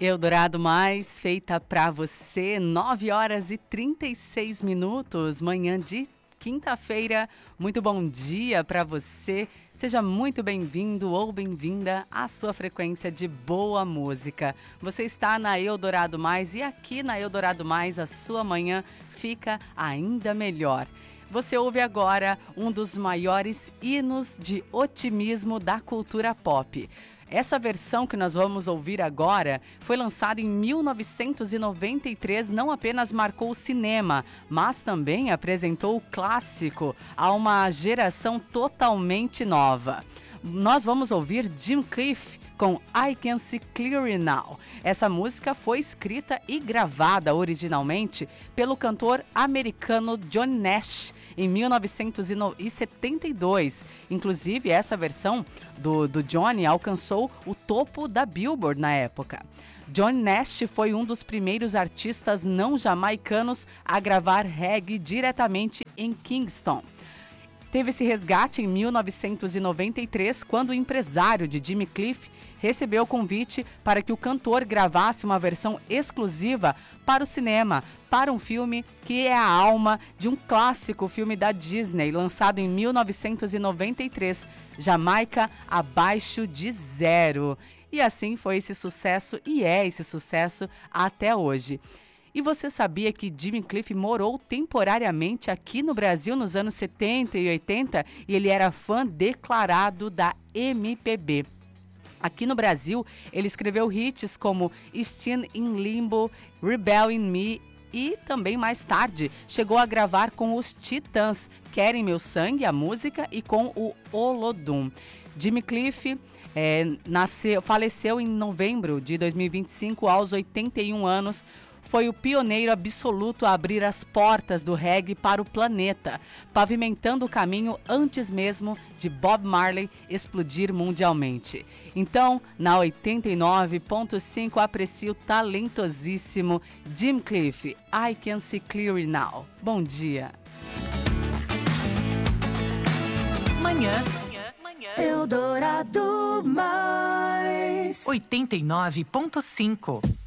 Eldorado Mais, feita pra você, 9h36, manhã de quinta-feira. Muito bom dia pra você. Seja muito bem-vindo ou bem-vinda à sua frequência de boa música. Você está na Eldorado Mais e aqui na Eldorado Mais a sua manhã fica ainda melhor. Você ouve agora um dos maiores hinos de otimismo da cultura pop. Essa versão que nós vamos ouvir agora foi lançada em 1993, não apenas marcou o cinema, mas também apresentou o clássico a uma geração totalmente nova. Nós vamos ouvir Jim Cliff com I Can See Clearly Now. Essa música foi escrita e gravada originalmente pelo cantor americano Johnny Nash em 1972. Inclusive, essa versão do Johnny alcançou o topo da Billboard na época. Johnny Nash foi um dos primeiros artistas não jamaicanos a gravar reggae diretamente em Kingston. Teve esse resgate em 1993, quando o empresário de Jimmy Cliff recebeu o convite para que o cantor gravasse uma versão exclusiva para o cinema, para um filme que é a alma de um clássico filme da Disney, lançado em 1993, Jamaica Abaixo de Zero. E assim foi esse sucesso e é esse sucesso até hoje. E você sabia que Jimmy Cliff morou temporariamente aqui no Brasil nos anos 70 e 80 e ele era fã declarado da MPB? Aqui no Brasil, ele escreveu hits como Still in Limbo, Rebel in Me e também mais tarde chegou a gravar com os Titãs, Querem Meu Sangue, a música, e com o Olodum. Jimmy Cliff faleceu em novembro de 2025 aos 81 anos. Foi o pioneiro absoluto a abrir as portas do reggae para o planeta, pavimentando o caminho antes mesmo de Bob Marley explodir mundialmente. Então, na 89.5, aprecie o talentosíssimo Jim Cliff, I Can See Clearly Now. Bom dia. Manhã. Eldorado Mais 89.5.